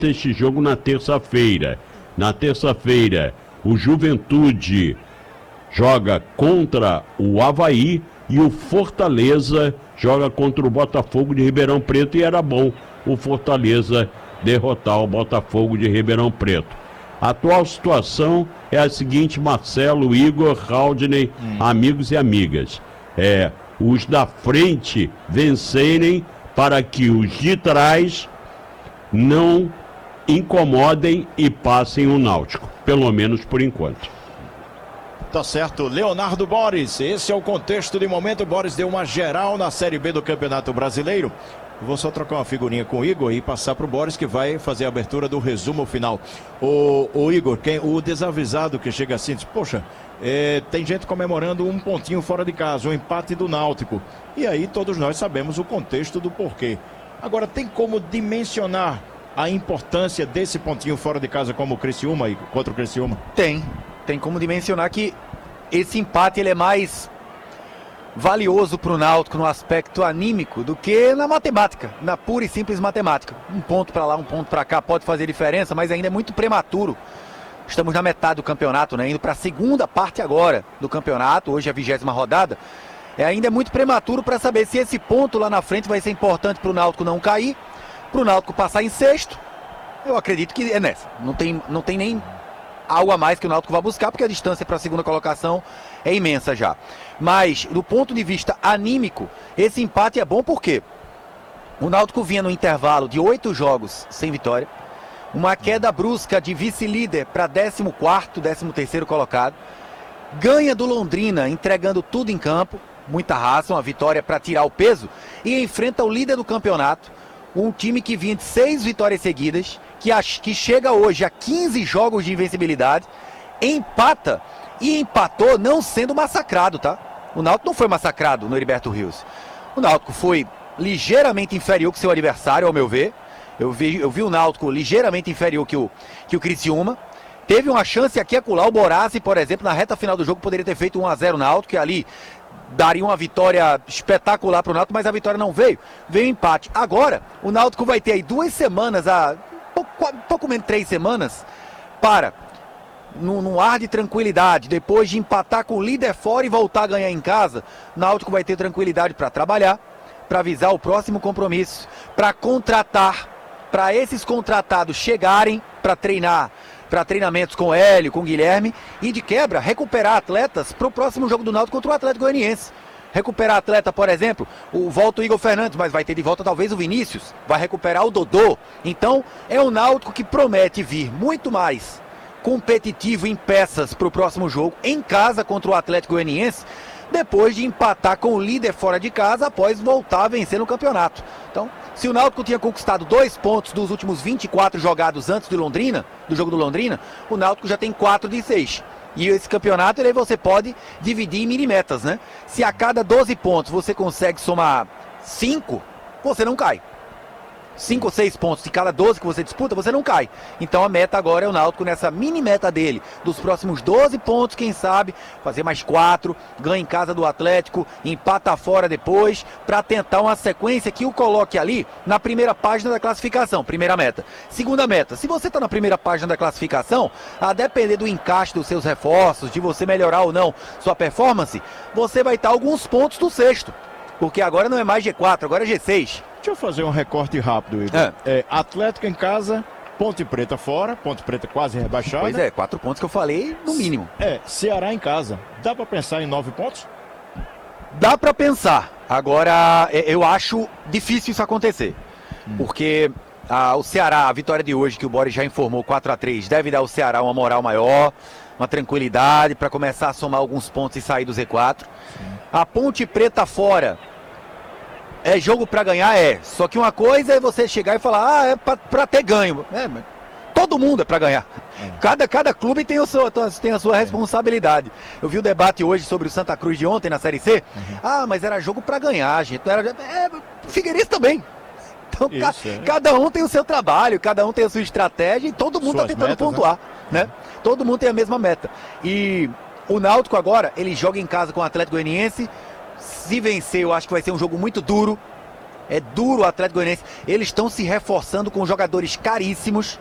este jogo na terça-feira. Na terça-feira, o Juventude joga contra o Avaí e o Fortaleza joga contra o Botafogo de Ribeirão Preto, e era bom o Fortaleza derrotar o Botafogo de Ribeirão Preto. A atual situação é a seguinte, Marcelo, Igor, Haldney, amigos e amigas. Os da frente vencerem para que os de trás não incomodem e passem o Náutico, pelo menos por enquanto. Tá certo, Leonardo Boris, esse é o contexto de momento. O Boris deu uma geral na Série B do Campeonato Brasileiro. Vou só trocar uma figurinha com o Igor e passar para o Boris, que vai fazer a abertura do resumo final. O Igor, o desavisado que chega assim, diz, poxa, tem gente comemorando um pontinho fora de casa, um empate do Náutico. E aí todos nós sabemos o contexto do porquê. Agora, tem como dimensionar a importância desse pontinho fora de casa como o Criciúma, Igor, contra o Criciúma? Tem como dimensionar que esse empate ele é mais valioso para o Náutico no aspecto anímico do que na matemática, na pura e simples matemática. Um ponto para lá, um ponto para cá pode fazer diferença, mas ainda é muito prematuro. Estamos na metade do campeonato, né? Indo para a segunda parte agora do campeonato, hoje é a 20ª rodada. Ainda é muito prematuro para saber se esse ponto lá na frente vai ser importante para o Náutico não cair, para o Náutico passar em sexto. Eu acredito que é nessa. Não tem nem algo a mais que o Náutico vai buscar, porque a distância para a segunda colocação é imensa já. Mas, do ponto de vista anímico, esse empate é bom porque o Náutico vinha no intervalo de 8 jogos sem vitória, uma queda brusca de vice-líder para 14º, 13º colocado, ganha do Londrina entregando tudo em campo, muita raça, uma vitória para tirar o peso, e enfrenta o líder do campeonato, um time que vinha de 6 vitórias seguidas, que chega hoje a 15 jogos de invencibilidade, empata e empatou não sendo massacrado, tá? O Náutico não foi massacrado no Heriberto Rios. O Náutico foi ligeiramente inferior que seu adversário, ao meu ver. Eu vi o Náutico ligeiramente inferior que o Criciúma. Teve uma chance aqui acolá, o Borazzi, por exemplo, na reta final do jogo poderia ter feito 1-0 Náutico, que ali daria uma vitória espetacular para o Náutico, mas a vitória não veio. Veio o empate. Agora, o Náutico vai ter aí 2 semanas, pouco menos 3 semanas, para, num ar de tranquilidade, depois de empatar com o líder fora e voltar a ganhar em casa, o Náutico vai ter tranquilidade para trabalhar, para avisar o próximo compromisso, para contratar, para esses contratados chegarem para treinar, para treinamentos com o Hélio, com o Guilherme, e de quebra, recuperar atletas para o próximo jogo do Náutico contra o Atlético Goianiense. Recuperar atleta, por exemplo, volta o Igor Fernandes, mas vai ter de volta talvez o Vinícius, vai recuperar o Dodô. Então, é um Náutico que promete vir muito mais competitivo em peças para o próximo jogo, em casa contra o Atlético Goianiense, depois de empatar com o líder fora de casa, após voltar a vencer no campeonato. Então, se o Náutico tinha conquistado 2 pontos dos últimos 24 jogados antes do jogo do Londrina, o Náutico já tem 4 de 6. E esse campeonato, aí você pode dividir em mini-metas, né? Se a cada 12 pontos você consegue somar 5, você não cai. 5 ou 6 pontos de cada 12 que você disputa, você não cai. Então a meta agora é o Náutico nessa mini-meta dele, dos próximos 12 pontos, quem sabe, fazer mais 4, ganha em casa do Atlético, empata fora depois, para tentar uma sequência que o coloque ali na primeira página da classificação, primeira meta. Segunda meta, se você está na primeira página da classificação, a depender do encaixe dos seus reforços, de você melhorar ou não sua performance, você vai estar alguns pontos do sexto, porque agora não é mais G4, agora é G6. Deixa eu fazer um recorte rápido, Igor. Atlético em casa, Ponte Preta fora, Ponte Preta quase rebaixada. Pois é, 4 pontos que eu falei, no mínimo. Ceará em casa. Dá pra pensar em 9 pontos? Dá pra pensar. Agora, eu acho difícil isso acontecer. Porque o Ceará, a vitória de hoje, que o Boris já informou, 4-3, deve dar ao Ceará uma moral maior, uma tranquilidade para começar a somar alguns pontos e sair do Z4. A Ponte Preta fora. É jogo pra ganhar, Só que uma coisa é você chegar e falar, é pra ter ganho. Mas todo mundo é pra ganhar. Cada clube tem a sua responsabilidade. Eu vi o debate hoje sobre o Santa Cruz de ontem na Série C. Mas era jogo pra ganhar, gente. Não era... Figueirense também. Então, cada um tem o seu trabalho, cada um tem a sua estratégia e todo mundo está tentando metas, pontuar, né? Todo mundo tem a mesma meta. E o Náutico agora, ele joga em casa com o Atlético Goianiense. Se vencer, eu acho que vai ser um jogo muito duro. É duro o Atlético Goianiense. Eles estão se reforçando com jogadores caríssimos.